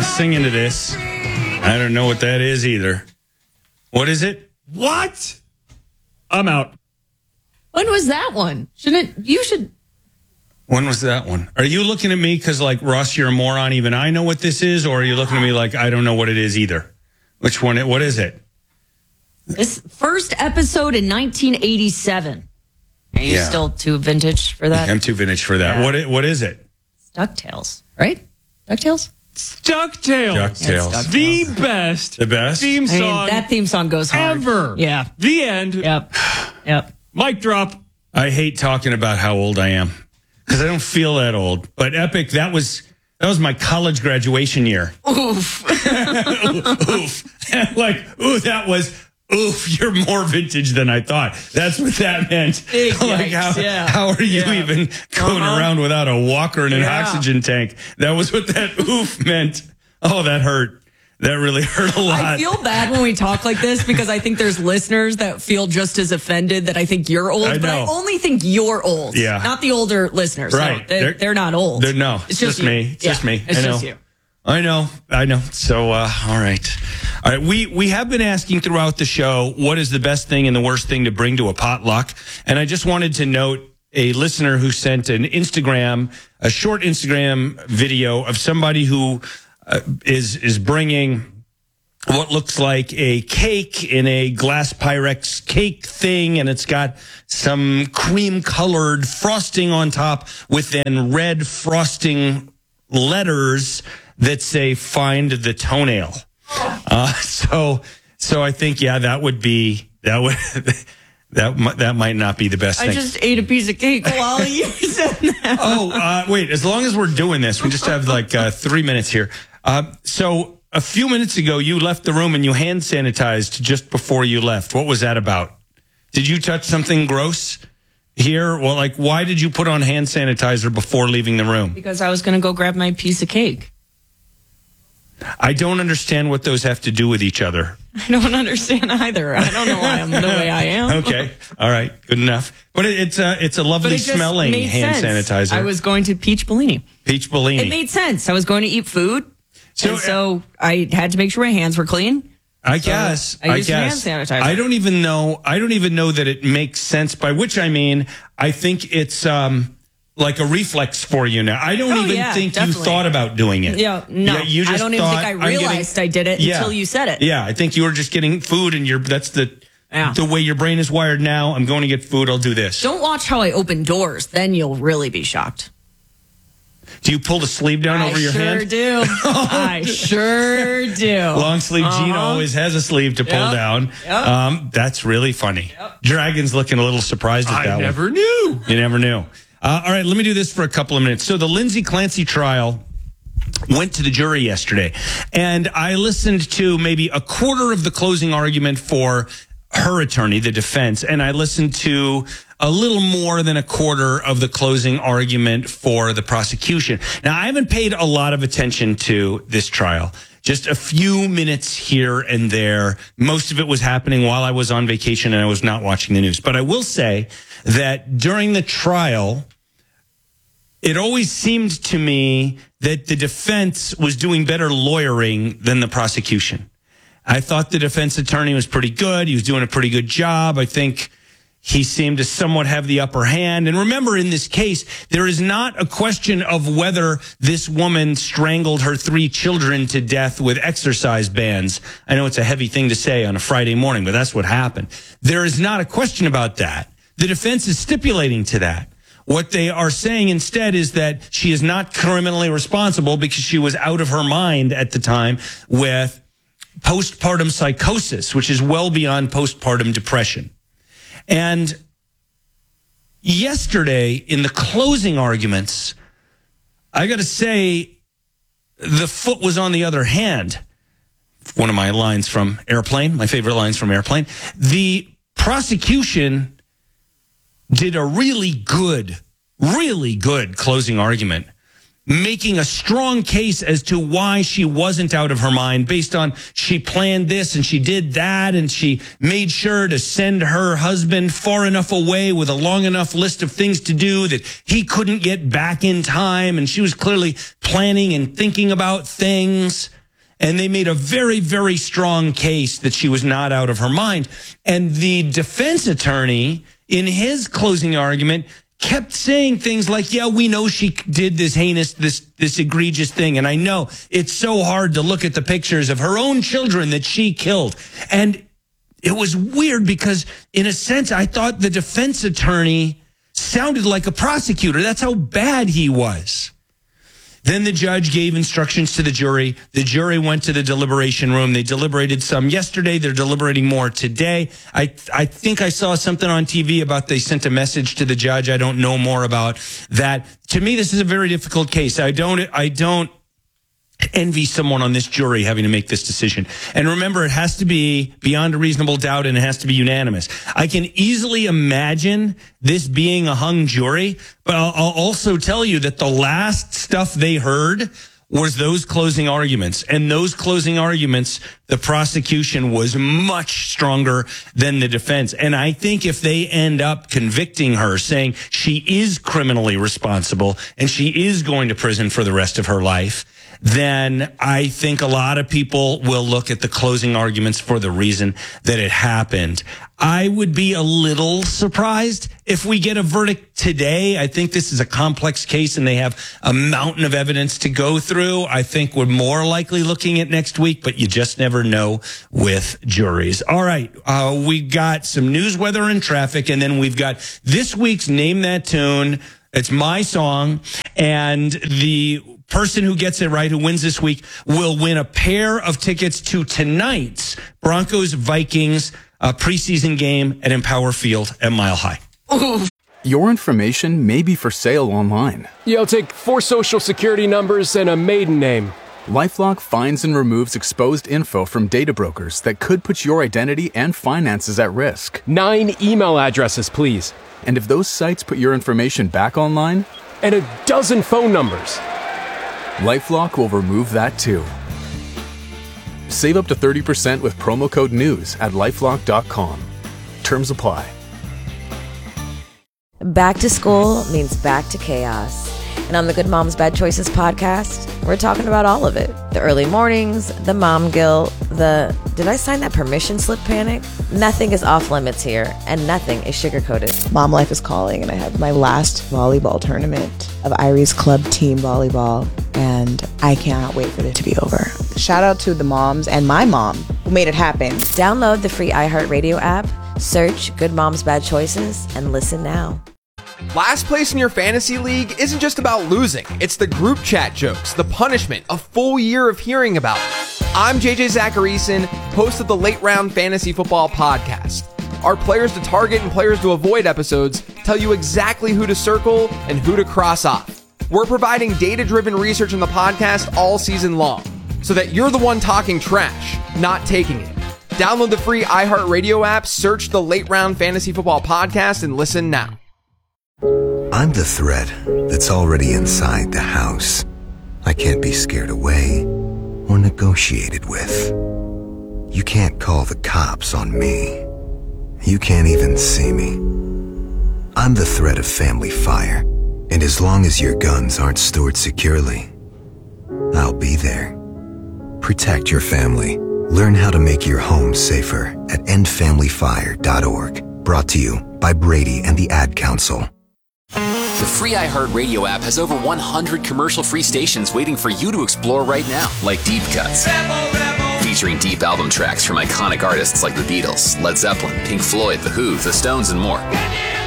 sing into this. I don't know what that is either. What is it? What? I'm out. When was that one? You should. When was that one? Are you looking at me because, like, Ross, you're a moron, even I know what this is? Or are you looking at me like I don't know what it is either? Which one? What is it? This first episode in 1987. Are you still too vintage for that? I'm too vintage for that. Yeah. What is it? It's DuckTales, right? DuckTales? DuckTales. The best. The best? Theme song. That theme song goes hard. Ever. Yeah. The end. Yep. Mic drop. I hate talking about how old I am because I don't feel that old. But Epic, that was my college graduation year. Oof. Oof. Like, ooh, that was... Oof, you're more vintage than I thought. That's what that meant. Like, how are you even going around without a walker and an oxygen tank? That was what that oof meant. Oh, that hurt. That really hurt a lot. I feel bad when we talk like this because I think there's listeners that feel just as offended that I think you're old. But I only think you're old. Yeah. Not the older listeners. Right. No, they're not old. No, it's just me. It's just me. It's just you. I know. So, all right. All right. We have been asking throughout the show, what is the best thing and the worst thing to bring to a potluck? And I just wanted to note a listener who sent a short Instagram video of somebody who is bringing what looks like a cake in a glass Pyrex cake thing, and it's got some cream-colored frosting on top with then red frosting letters that say "Find the toenail." So I think that might not be the best thing. I just ate a piece of cake while you said that. Wait, as long as we're doing this, we just have like 3 minutes here. So a few minutes ago, you left the room and you hand sanitized just before you left. What was that about? Did you touch something gross here? Well, like, why did you put on hand sanitizer before leaving the room? Because I was going to go grab my piece of cake. I don't understand what those have to do with each other. I don't understand either. I don't know why I'm the way I am. Okay. All right. Good enough. But it's a lovely smelling hand sanitizer. I was going to Peach Bellini. Peach Bellini. It made sense. I was going to eat food. So I had to make sure my hands were clean. I guess. I used hand sanitizer. I don't even know that it makes sense, by which I mean, I think it's like a reflex for you now. I don't think you thought about doing it. Yeah, no. You just I don't even think I realized I did it until you said it. Yeah, I think you were just getting food, and that's the way your brain is wired now. I'm going to get food. I'll do this. Don't watch how I open doors. Then you'll really be shocked. Do you pull the sleeve down over your hand? I sure do. Long sleeve Gina always has a sleeve to pull down. Yep. That's really funny. Yep. Dragon's looking a little surprised at that one. I never knew. You never knew. All right, let me do this for a couple of minutes. So the Lindsay Clancy trial went to the jury yesterday, and I listened to maybe a quarter of the closing argument for her attorney, the defense, and I listened to a little more than a quarter of the closing argument for the prosecution. Now, I haven't paid a lot of attention to this trial. Just a few minutes here and there. Most of it was happening while I was on vacation and I was not watching the news. But I will say that during the trial, it always seemed to me that the defense was doing better lawyering than the prosecution. I thought the defense attorney was pretty good. He was doing a pretty good job. I think he seemed to somewhat have the upper hand. And remember, in this case, there is not a question of whether this woman strangled her 3 children to death with exercise bands. I know it's a heavy thing to say on a Friday morning, but that's what happened. There is not a question about that. The defense is stipulating to that. What they are saying instead is that she is not criminally responsible because she was out of her mind at the time with postpartum psychosis, which is well beyond postpartum depression. And yesterday, in the closing arguments, I got to say, the foot was on the other hand. One of my lines from Airplane, my favorite lines from Airplane. The prosecution did a really good closing argument. making a strong case as to why she wasn't out of her mind based on she planned this and she did that and she made sure to send her husband far enough away with a long enough list of things to do that he couldn't get back in time. And she was clearly planning and thinking about things. And they made a very, very strong case that she was not out of her mind. And the defense attorney, in his closing argument, kept saying things like, yeah, we know she did this heinous, this egregious thing. And I know it's so hard to look at the pictures of her own children that she killed. And it was weird because in a sense, I thought the defense attorney sounded like a prosecutor. That's how bad he was. Then the judge gave instructions to the jury. The jury went to the deliberation room. They deliberated some yesterday. They're deliberating more today. I think I saw something on TV about they sent a message to the judge. I don't know more about that. To me, this is a very difficult case. I don't envy someone on this jury having to make this decision. And remember, it has to be beyond a reasonable doubt and it has to be unanimous. I can easily imagine this being a hung jury, but I'll also tell you that the last stuff they heard was those closing arguments. And those closing arguments, the prosecution was much stronger than the defense. And I think if they end up convicting her, saying she is criminally responsible and she is going to prison for the rest of her life, then I think a lot of people will look at the closing arguments for the reason that it happened. I would be a little surprised if we get a verdict today. I think this is a complex case and they have a mountain of evidence to go through. I think we're more likely looking at next week, but you just never know with juries. All right. We got some news, weather, and traffic, and then we've got this week's Name That Tune. It's my song, and the person who gets it right, who wins this week, will win a pair of tickets to tonight's Broncos-Vikings preseason game at Empower Field at Mile High. Your information may be for sale online. Yeah, I'll take 4 social security numbers and a maiden name. LifeLock finds and removes exposed info from data brokers that could put your identity and finances at risk. 9 email addresses, please. And if those sites put your information back online? And a dozen phone numbers. LifeLock will remove that too. Save up to 30% with promo code NEWS at LifeLock.com. Terms apply. Back to school means back to chaos. And on the Good Moms Bad Choices podcast, we're talking about all of it. The early mornings, the mom guilt, the did I sign that permission slip panic? Nothing is off limits here, and nothing is sugar-coated. Mom life is calling, and I have my last volleyball tournament of Irie's Club Team Volleyball, and I cannot wait for it to be over. Shout out to the moms and my mom who made it happen. Download the free iHeartRadio app, search Good Moms Bad Choices, and listen now. Last place in your fantasy league isn't just about losing. It's the group chat jokes, the punishment, a full year of hearing about it. I'm JJ Zacharyson, host of the Late Round Fantasy Football Podcast. Our Players to Target and Players to Avoid episodes tell you exactly who to circle and who to cross off. We're providing data-driven research in the podcast all season long, so that you're the one talking trash, not taking it. Download the free iHeartRadio app, search the Late Round Fantasy Football Podcast, and listen now. I'm the threat that's already inside the house. I can't be scared away or negotiated with. You can't call the cops on me. You can't even see me. I'm the threat of family fire, and as long as your guns aren't stored securely, I'll be there. Protect your family. Learn how to make your home safer at endfamilyfire.org. Brought to you by Brady and the Ad Council. The free iHeartRadio app has over 100 commercial-free stations waiting for you to explore right now, like Deep Cuts, featuring deep album tracks from iconic artists like the Beatles, Led Zeppelin, Pink Floyd, The Who, The Stones, and more.